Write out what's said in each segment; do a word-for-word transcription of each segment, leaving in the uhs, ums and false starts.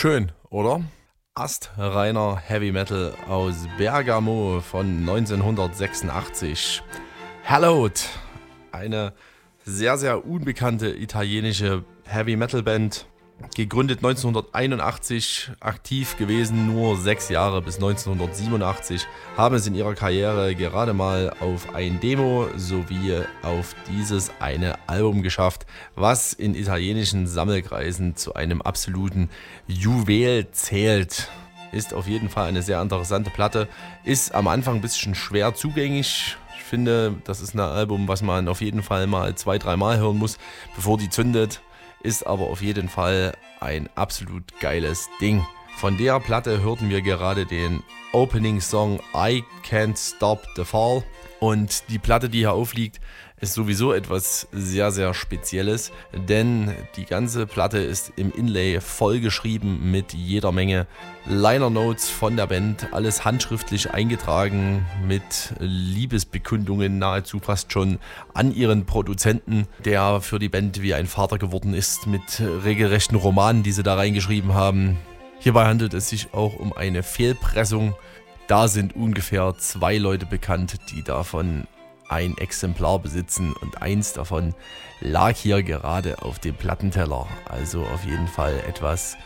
Schön, oder? Astreiner Heavy Metal aus Bergamo von neunzehnhundertsechsundachtzig. Hallowed, eine sehr, sehr unbekannte italienische Heavy Metal Band. Gegründet neunzehnhunderteinundachtzig, aktiv gewesen nur sechs Jahre bis neunzehnhundertsiebenundachtzig, haben es in ihrer Karriere gerade mal auf ein Demo sowie auf dieses eine Album geschafft, was in italienischen Sammelkreisen zu einem absoluten Juwel zählt. Ist auf jeden Fall eine sehr interessante Platte, ist am Anfang ein bisschen schwer zugänglich. Ich finde, das ist ein Album, was man auf jeden Fall mal zwei, dreimal hören muss, bevor die zündet. Ist aber auf jeden Fall ein absolut geiles Ding. Von der Platte hörten wir gerade den Opening Song I Can't Stop the Fall. Und die Platte, die hier aufliegt, ist sowieso etwas sehr, sehr Spezielles, denn die ganze Platte ist im Inlay vollgeschrieben mit jeder Menge Liner Notes von der Band, alles handschriftlich eingetragen mit Liebesbekundungen nahezu fast schon an ihren Produzenten, der für die Band wie ein Vater geworden ist, mit regelrechten Romanen, die sie da reingeschrieben haben. Hierbei handelt es sich auch um eine Fehlpressung. Da sind ungefähr zwei Leute bekannt, die davon ein Exemplar besitzen und eins davon lag hier gerade auf dem Plattenteller. Also auf jeden Fall etwas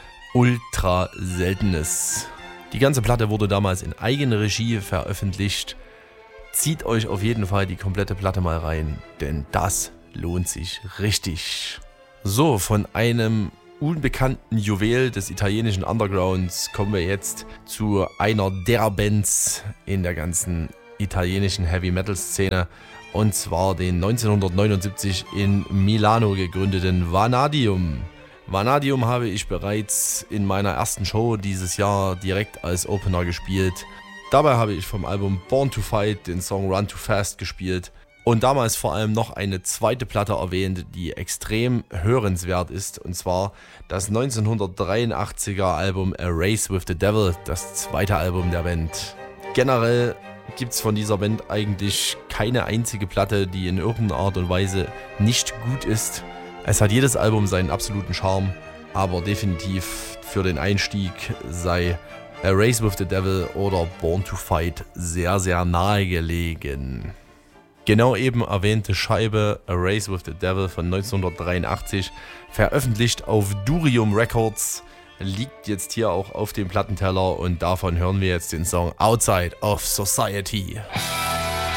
ultra Seltenes. Die ganze Platte wurde damals in Eigenregie veröffentlicht. Zieht euch auf jeden Fall die komplette Platte mal rein, denn das lohnt sich richtig. So, von einem unbekannten Juwel des italienischen Undergrounds kommen wir jetzt zu einer der Bands in der ganzen italienischen Heavy Metal Szene, und zwar den neunzehnhundertneunundsiebzig in Milano gegründeten Vanadium. Vanadium habe ich bereits in meiner ersten Show dieses Jahr direkt als Opener gespielt. Dabei habe ich vom Album Born to Fight den Song Run Too Fast gespielt und damals vor allem noch eine zweite Platte erwähnt, die extrem hörenswert ist, und zwar das neunzehnhundertdreiundachtziger Album A Race with the Devil, das zweite Album der Band. Generell gibt es von dieser Band eigentlich keine einzige Platte, die in irgendeiner Art und Weise nicht gut ist. Es hat jedes Album seinen absoluten Charme, aber definitiv für den Einstieg sei A Race with the Devil oder Born to Fight sehr, sehr nahegelegen. Genau eben erwähnte Scheibe A Race with the Devil von neunzehnhundertdreiundachtzig, veröffentlicht auf Durium Records, liegt jetzt hier auch auf dem Plattenteller und davon hören wir jetzt den Song Outside of Society.